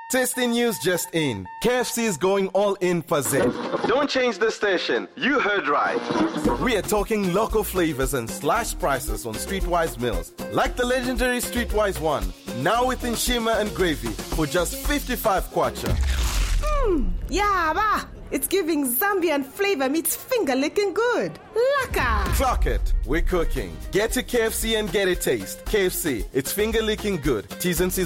Tasty news just in. KFC is going all in for Zen. Don't change the station. You heard right. We are talking local flavors and slashed prices on Streetwise meals. Like the legendary Streetwise one. Now with Nshima and gravy for just 55 kwacha. Yeah, bah. It's giving Zambian flavor meets finger-licking good. Laka! Clock it. We're cooking. Get to KFC and get a taste. KFC, it's finger-licking good. T's and C's